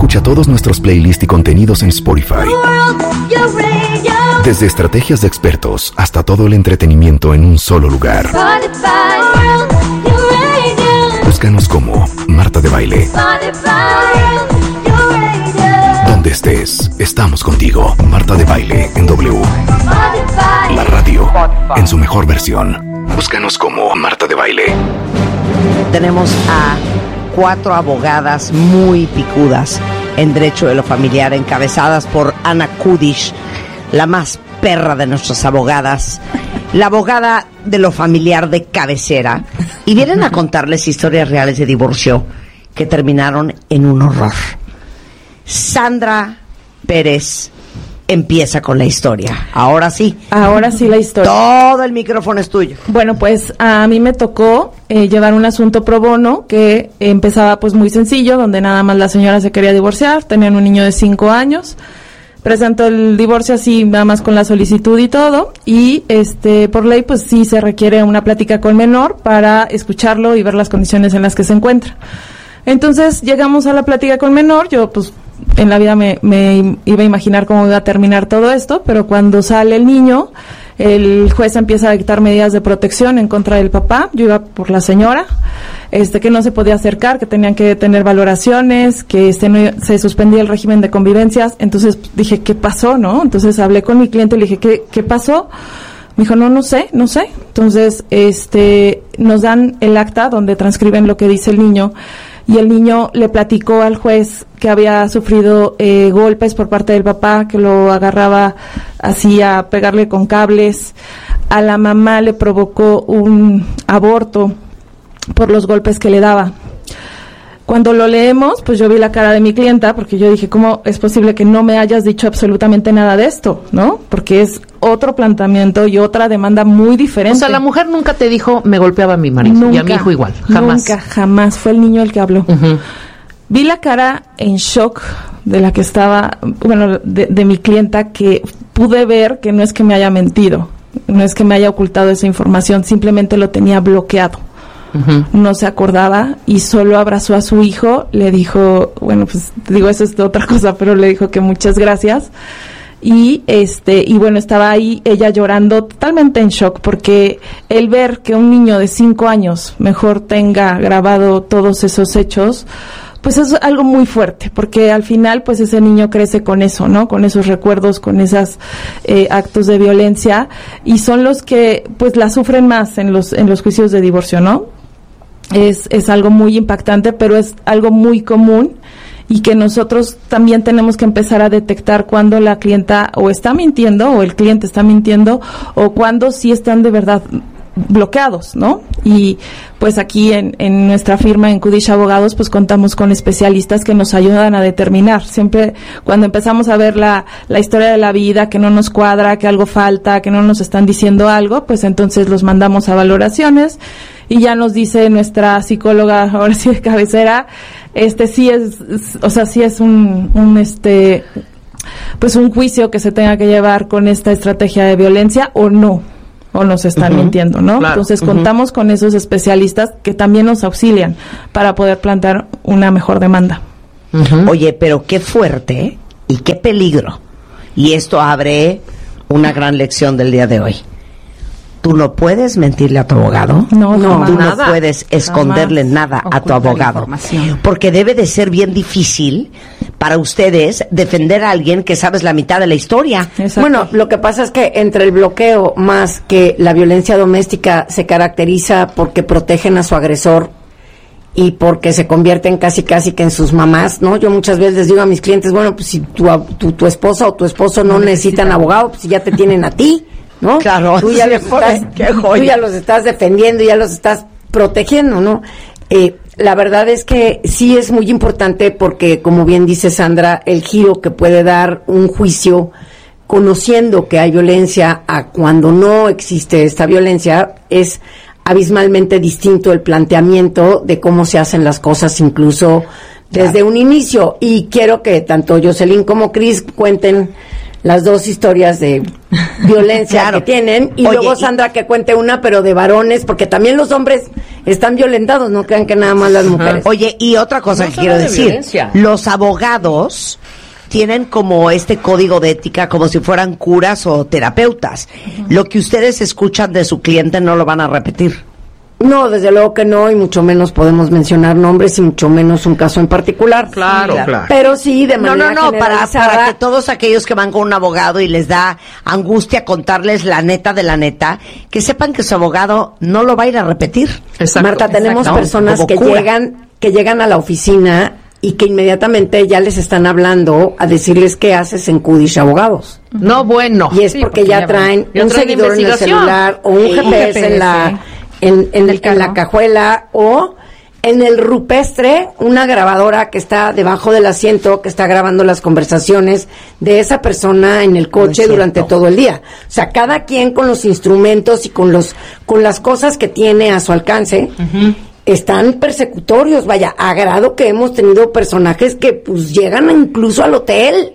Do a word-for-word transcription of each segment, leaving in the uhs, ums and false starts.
Escucha todos nuestros playlists y contenidos en Spotify. Desde estrategias de expertos hasta todo el entretenimiento en un solo lugar. Búscanos como Marta de Baile. Donde estés, estamos contigo. Marta de Baile en W. La radio en su mejor versión. Búscanos como Marta de Baile. Tenemos a cuatro abogadas muy picudas en derecho de lo familiar, encabezadas por Ana Kudish, la más perra de nuestras abogadas, la abogada de lo familiar de cabecera, y vienen a contarles historias reales de divorcio que terminaron en un horror. Sandra Pérez empieza con la historia. Ahora sí. Ahora sí la historia. Todo el micrófono es tuyo. Bueno, pues a mí me tocó eh, llevar un asunto pro bono que empezaba pues muy sencillo, donde nada más la señora se quería divorciar, tenían un niño de cinco años, presentó el divorcio así nada más con la solicitud y todo, y este por ley pues sí se requiere una plática con el menor para escucharlo y ver las condiciones en las que se encuentra. Entonces llegamos a la plática con el menor, yo pues en la vida me, me iba a imaginar cómo iba a terminar todo esto, pero cuando sale el niño, el juez empieza a dictar medidas de protección en contra del papá. Yo iba por la señora, este que no se podía acercar, que tenían que tener valoraciones, que este no, se suspendía el régimen de convivencias. Entonces dije, ¿qué pasó, no? Entonces hablé con mi cliente y le dije, ¿qué, qué pasó? Me dijo, no, no sé, no sé. Entonces, este, nos dan el acta donde transcriben lo que dice el niño, y el niño le platicó al juez que había sufrido eh, golpes por parte del papá, que lo agarraba así a pegarle con cables. A la mamá le provocó un aborto por los golpes que le daba. Cuando lo leemos, pues yo vi la cara de mi clienta, porque yo dije, ¿cómo es posible que no me hayas dicho absolutamente nada de esto, no? Porque es otro planteamiento y otra demanda muy diferente. O sea, la mujer nunca te dijo, me golpeaba a mi marido, nunca, y a mi hijo igual, jamás. Nunca, jamás, fue el niño el que habló. Uh-huh. Vi la cara en shock de la que estaba, bueno, de, de mi clienta, que pude ver que no es que me haya mentido, no es que me haya ocultado esa información, simplemente lo tenía bloqueado. Uh-huh. No se acordaba y solo abrazó a su hijo, le dijo, bueno, pues digo, eso es otra cosa, pero le dijo que muchas gracias. Y este, y bueno, estaba ahí ella llorando totalmente en shock, porque el ver que un niño de cinco años mejor tenga grabado todos esos hechos, pues es algo muy fuerte, porque al final pues ese niño crece con eso, ¿no? Con esos recuerdos, con esos eh, actos de violencia, y son los que pues la sufren más en los en los juicios de divorcio, ¿no? Es es algo muy impactante, pero es algo muy común, y que nosotros también tenemos que empezar a detectar cuando la clienta o está mintiendo o el cliente está mintiendo, o cuando sí están de verdad bloqueados, ¿no? Y pues aquí en, en nuestra firma en Kudish Abogados pues contamos con especialistas que nos ayudan a determinar. Siempre cuando empezamos a ver la, la historia de la vida, que no nos cuadra, que algo falta, que no nos están diciendo algo, pues entonces los mandamos a valoraciones, y ya nos dice nuestra psicóloga, ahora sí de cabecera, este sí es, es o sea, sí es un, un este, pues un juicio que se tenga que llevar con esta estrategia de violencia o no, o nos están uh-huh. mintiendo, ¿no? Claro. Entonces uh-huh. contamos con esos especialistas que también nos auxilian para poder plantear una mejor demanda. Uh-huh. Oye, pero qué fuerte y qué peligro. Y esto abre una gran lección del día de hoy. Tú no puedes mentirle a tu abogado. No, no, tú nada. no puedes esconderle jamás nada a tu abogado. Porque debe de ser bien difícil para ustedes defender a alguien que sabes la mitad de la historia. Exacto. Bueno, lo que pasa es que entre el bloqueo más que la violencia doméstica se caracteriza porque protegen a su agresor y porque se convierten casi casi que en sus mamás, ¿no? Yo muchas veces les digo a mis clientes, bueno, pues si tu, tu, tu esposa o tu esposo no, no necesitan abogado, pues si ya te tienen a ti, ¿no? Claro, tú ya, sí, los estás, tú ya los estás defendiendo, ya los estás protegiendo, ¿no? Eh, la verdad es que sí es muy importante porque, como bien dice Sandra, el giro que puede dar un juicio conociendo que hay violencia a cuando no existe esta violencia es abismalmente distinto el planteamiento de cómo se hacen las cosas, incluso desde un inicio. Y quiero que tanto Jocelyn como Cris cuenten las dos historias de violencia claro. que tienen, y Oye, luego Sandra que cuente una, pero de varones, porque también los hombres están violentados, no crean que nada más las mujeres. Oye, y otra cosa no que quiero de decir, violencia. Los abogados tienen como este código de ética como si fueran curas o terapeutas. Uh-huh. Lo que ustedes escuchan de su cliente no lo van a repetir. No, desde luego que no, y mucho menos podemos mencionar nombres y mucho menos un caso en particular. Claro, claro. claro. Pero sí, de manera No, no, no, para, para que todos aquellos que van con un abogado y les da angustia contarles la neta de la neta, que sepan que su abogado no lo va a ir a repetir. Exacto, Marta, tenemos exacto. personas que cura. llegan, que llegan a la oficina y que inmediatamente ya les están hablando a decirles qué haces en Kudish Abogados. No, bueno. Y es sí, porque, porque ya traen ya un seguidor en el celular o un G P S en la... En, en, el, en la cajuela o en el rupestre, una grabadora que está debajo del asiento, que está grabando las conversaciones de esa persona en el coche durante todo el día. O sea, cada quien con los instrumentos y con los con las cosas que tiene a su alcance, uh-huh. están persecutorios. Vaya, a grado que hemos tenido personajes que pues llegan incluso al hotel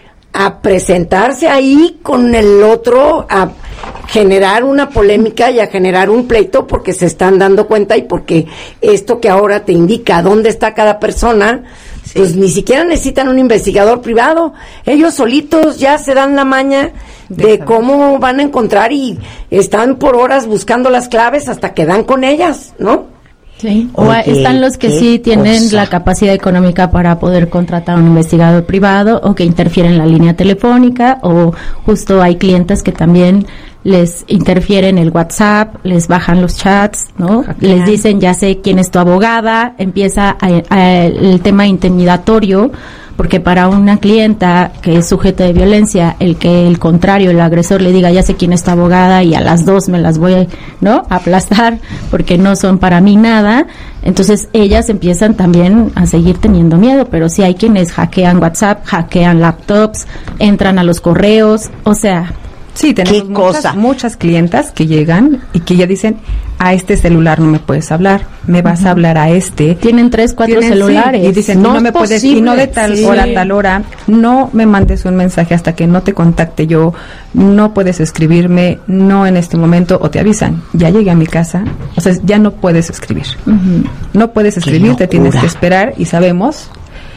a presentarse ahí con el otro, a generar una polémica y a generar un pleito porque se están dando cuenta y porque esto que ahora te indica dónde está cada persona, sí. pues ni siquiera necesitan un investigador privado. Ellos solitos ya se dan la maña de Déjame. cómo van a encontrar y están por horas buscando las claves hasta que dan con ellas, ¿no? Sí, o Oye, están los que sí tienen cosa. la capacidad económica para poder contratar a un investigador privado o que interfieren en la línea telefónica, o justo hay clientes que también les interfieren el WhatsApp, les bajan los chats, ¿no? Okay. Les dicen, ya sé quién es tu abogada, empieza a, a, el tema intimidatorio, porque para una clienta que es sujeta de violencia, el que el contrario, el agresor le diga, ya sé quién es tu abogada y a las dos me las voy, ¿no?, a aplastar porque no son para mí nada, entonces ellas empiezan también a seguir teniendo miedo, pero sí hay quienes hackean WhatsApp, hackean laptops, entran a los correos, o sea... Sí, tenemos muchas, muchas clientas que llegan y que ya dicen, a este celular no me puedes hablar, me vas uh-huh. a hablar a este. Tienen tres, cuatro Tienen, celulares. Sí, y dicen, no, no me posible. puedes, y no de tal sí. hora a tal hora, no me mandes un mensaje hasta que no te contacte yo, no puedes escribirme, no en este momento, o te avisan, ya llegué a mi casa, o sea, ya no puedes escribir. Uh-huh. No puedes escribir, te tienes que esperar y sabemos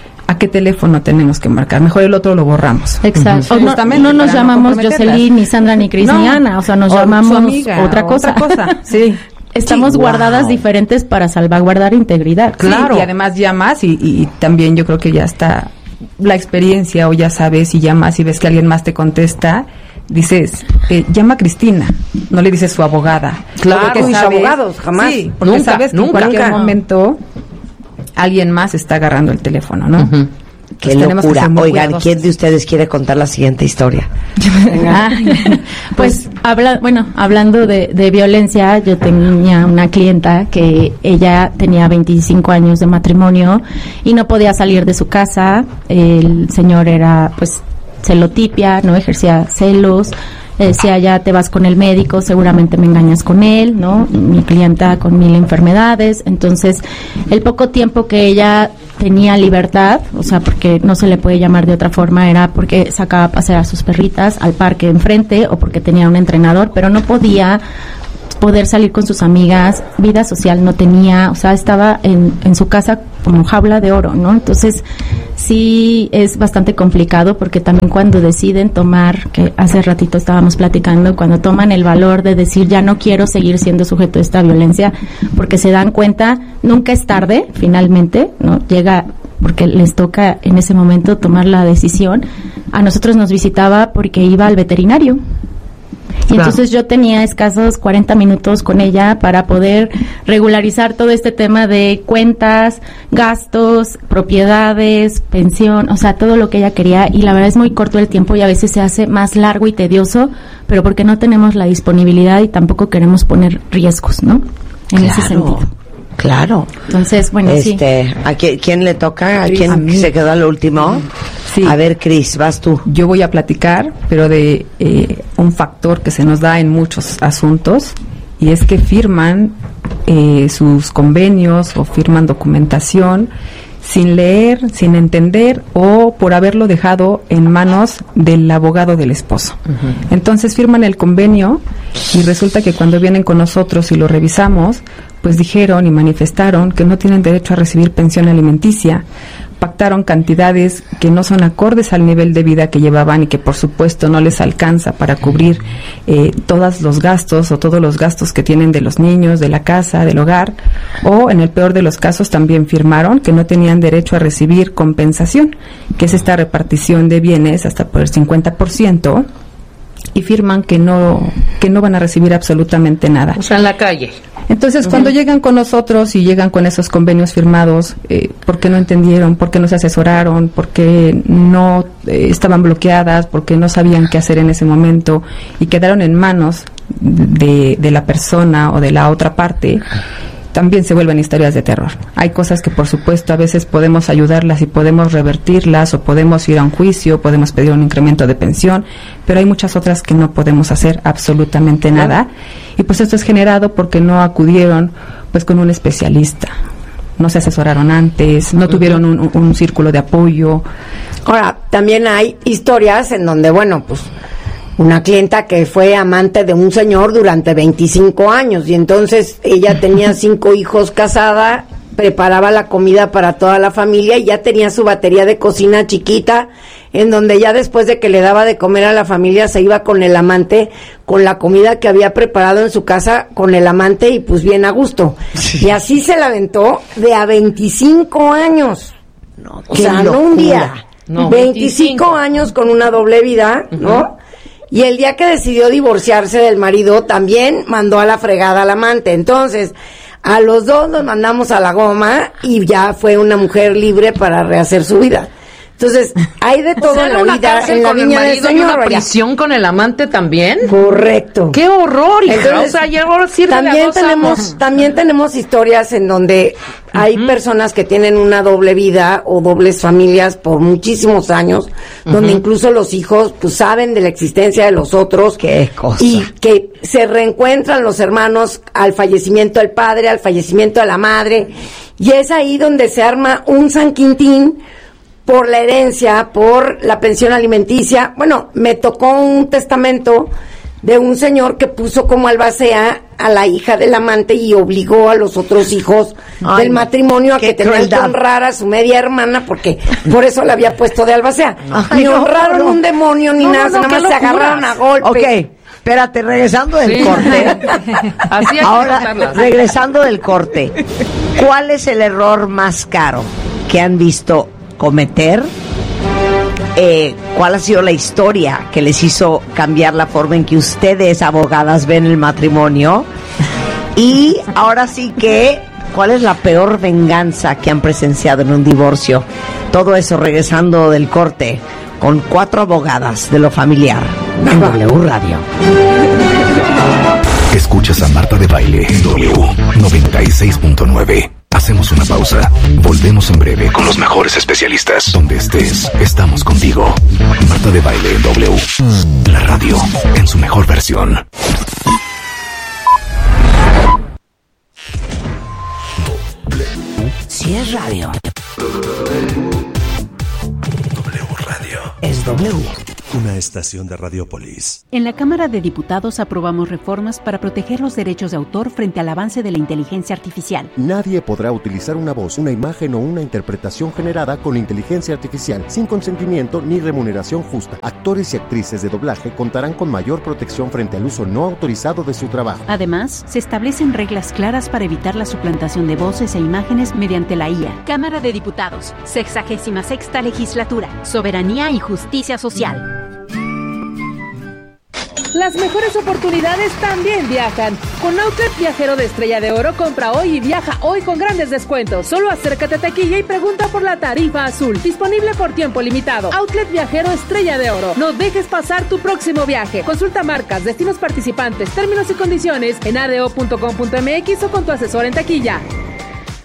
a qué teléfono tenemos que marcar. Mejor el otro lo borramos. Exacto. Uh-huh. O no, no nos llamamos no Jocelyn, ni Sandra, ni Cris, no, ni Ana. O sea, nos o llamamos amiga, otra cosa. Otra cosa. Sí. Estamos sí, guardadas wow. diferentes para salvaguardar integridad. Claro. Sí, y además llamas y, y, y también yo creo que ya está la experiencia, o ya sabes, y llamas y ves que alguien más te contesta, dices, eh, llama a Cristina, no le dices su abogada. Claro, porque sabes, abogados, jamás. Sí, porque nunca, sabes que nunca, en cualquier nunca. momento alguien más está agarrando el teléfono, ¿no? Uh-huh. Qué locura. Oigan, cuidadosos. ¿Quién de ustedes quiere contar la siguiente historia? ah, pues, habla, bueno, hablando de, de violencia, yo tenía una clienta que ella tenía veinticinco años de matrimonio y no podía salir de su casa. El señor era, pues, celotipia, no ejercía celos. Le decía, ya te vas con el médico, seguramente me engañas con él, ¿no? Mi clienta con mil enfermedades. Entonces, el poco tiempo que ella tenía libertad, o sea, porque no se le puede llamar de otra forma, era porque sacaba a pasear a sus perritas al parque enfrente o porque tenía un entrenador, pero no podía poder salir con sus amigas, vida social no tenía, o sea, estaba en, en su casa como jaula de oro, ¿no? Entonces, sí es bastante complicado porque también cuando deciden tomar, que hace ratito estábamos platicando, cuando toman el valor de decir ya no quiero seguir siendo sujeto de esta violencia, porque se dan cuenta, nunca es tarde, finalmente, ¿no? Llega, porque les toca en ese momento tomar la decisión. A nosotros nos visitaba porque iba al veterinario. Y claro. entonces yo tenía escasos cuarenta minutos con ella para poder regularizar todo este tema de cuentas, gastos, propiedades, pensión, o sea, todo lo que ella quería, y la verdad es muy corto el tiempo y a veces se hace más largo y tedioso, pero porque no tenemos la disponibilidad y tampoco queremos poner riesgos, ¿no? En claro. ese sentido. Claro. Entonces, bueno, este, sí. ¿a quién, quién le toca? ¿A Cris, quién a se quedó al último? Sí. A ver, Cris, vas tú. Yo voy a platicar, pero de eh, un factor que se nos da en muchos asuntos, y es que firman eh, sus convenios o firman documentación sin leer, sin entender o por haberlo dejado en manos del abogado del esposo. Uh-huh. Entonces firman el convenio y resulta que cuando vienen con nosotros y lo revisamos, pues dijeron y manifestaron que no tienen derecho a recibir pensión alimenticia, pactaron cantidades que no son acordes al nivel de vida que llevaban y que por supuesto no les alcanza para cubrir eh, todos los gastos o todos los gastos que tienen de los niños, de la casa, del hogar, o en el peor de los casos también firmaron que no tenían derecho a recibir compensación, que es esta repartición de bienes hasta por el cincuenta por ciento, y firman que no que no van a recibir absolutamente nada. O sea, en la calle. Entonces, uh-huh. cuando llegan con nosotros y llegan con esos convenios firmados, eh, ¿por qué no entendieron? ¿Por qué no se asesoraron? ¿Por qué no eh, estaban bloqueadas? ¿Por qué no sabían qué hacer en ese momento? Y quedaron en manos de, de la persona o de la otra parte. También se vuelven historias de terror. Hay cosas que, por supuesto, a veces podemos ayudarlas y podemos revertirlas, o podemos ir a un juicio, podemos pedir un incremento de pensión, pero hay muchas otras que no podemos hacer absolutamente nada. Y pues esto es generado porque no acudieron pues con un especialista, no se asesoraron antes, no tuvieron un, un, un círculo de apoyo. Ahora, también hay historias en donde, bueno, pues una clienta que fue amante de un señor durante veinticinco años y entonces ella tenía cinco hijos casada, preparaba la comida para toda la familia y ya tenía su batería de cocina chiquita, en donde ya después de que le daba de comer a la familia se iba con el amante, con la comida que había preparado en su casa, con el amante y pues bien a gusto. Sí. Y así se la aventó de a veinticinco años. No, o sea, locura. No un día, no, veinticinco, veinticinco años con una doble vida, ¿no? Uh-huh. Y el día que decidió divorciarse del marido, también mandó a la fregada al amante. Entonces, a los dos nos mandamos a la goma y ya fue una mujer libre para rehacer su vida. Entonces, hay de todo, o sea, en la vida, en la viña del Señor. ¿Una prisión con el amante también? Correcto. ¡Qué horror, hija! Entonces, o sea, ya también tenemos, también tenemos historias en donde uh-huh. hay personas que tienen una doble vida o dobles familias por muchísimos años, uh-huh. donde incluso los hijos pues saben de la existencia de los otros. ¡Qué cosa! Y que se reencuentran los hermanos al fallecimiento del padre, al fallecimiento de la madre, y es ahí donde se arma un San Quintín por la herencia, por la pensión alimenticia. Bueno, me tocó un testamento de un señor que puso como albacea a la hija del amante y obligó a los otros hijos Ay, del matrimonio a que tenían que honrar a su media hermana, porque por eso la había puesto de albacea. Ay, ni no, honraron no. un demonio ni no, nada, no, no, nada más se agarraron a golpes. Ok, espérate, regresando del sí. corte. Así hay Ahora, que regresando del corte, ¿cuál es el error más caro que han visto cometer? Eh, ¿Cuál ha sido la historia que les hizo cambiar la forma en que ustedes, abogadas, ven el matrimonio? Y ahora sí que, ¿cuál es la peor venganza que han presenciado en un divorcio? Todo eso regresando del corte con cuatro abogadas de lo familiar en W Radio. Escuchas a Marta de Baile en W noventa y seis punto nueve. Hacemos una pausa. Volvemos en breve con los mejores especialistas. Donde estés, estamos contigo. Marta de Baile en W. La radio en su mejor versión. Si es radio, W Radio. Es W. Una estación de Radiopolis. En la Cámara de Diputados aprobamos reformas para proteger los derechos de autor frente al avance de la inteligencia artificial. Nadie podrá utilizar una voz, una imagen o una interpretación generada con inteligencia artificial sin consentimiento ni remuneración justa. Actores y actrices de doblaje contarán con mayor protección frente al uso no autorizado de su trabajo. Además, se establecen reglas claras para evitar la suplantación de voces e imágenes mediante la I A. Cámara de Diputados, sexagésima sexta legislatura, soberanía y justicia social. Las mejores oportunidades también viajan. Con Outlet Viajero de Estrella de Oro, compra hoy y viaja hoy con grandes descuentos. Solo acércate a taquilla y pregunta por la tarifa azul. Disponible por tiempo limitado. Outlet Viajero Estrella de Oro. No dejes pasar tu próximo viaje. Consulta marcas, destinos participantes, términos y condiciones en a d o punto com punto m x o con tu asesor en taquilla.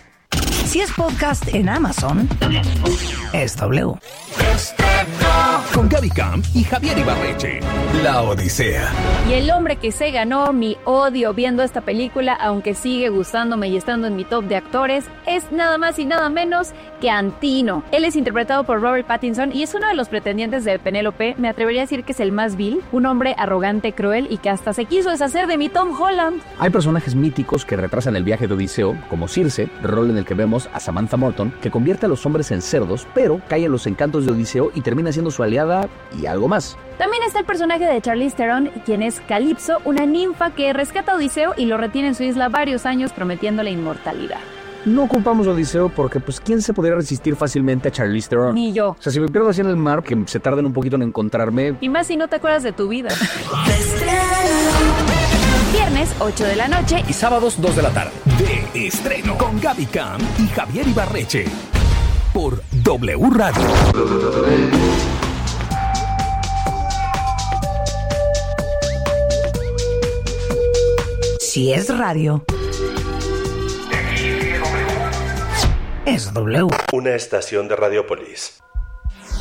Si es podcast en Amazon, es W. Estreno. Con Gaby Camp y Javier Ibarreche. La Odisea. Y el hombre que se ganó mi odio viendo esta película, aunque sigue gustándome y estando en mi top de actores, es nada más y nada menos que Antino. Él es interpretado por Robert Pattinson y es uno de los pretendientes de Penélope. Me atrevería a decir que es el más vil, un hombre arrogante, cruel y que hasta se quiso deshacer de mi Tom Holland. Hay personajes míticos que retrasan el viaje de Odiseo, como Circe, rol en el que vemos a Samantha Morton, que convierte a los hombres en cerdos, pero cae en los encantos de Odiseo y termina siendo su aliada y algo más. También está el personaje de Charlize Theron, quien es Calipso, una ninfa que rescata a Odiseo y lo retiene en su isla varios años prometiendo la inmortalidad. No culpamos a Odiseo porque, pues, ¿quién se podría resistir fácilmente a Charlize Theron? Ni yo. O sea, si me pierdo así en el mar, que se tarden un poquito en encontrarme... Y más si no te acuerdas de tu vida. Viernes, ocho de la noche. Y sábados, dos de la tarde. De estreno. Con Gaby Camp y Javier Ibarreche. Por W Radio. Si es radio, es W. Una estación de Radiopolis.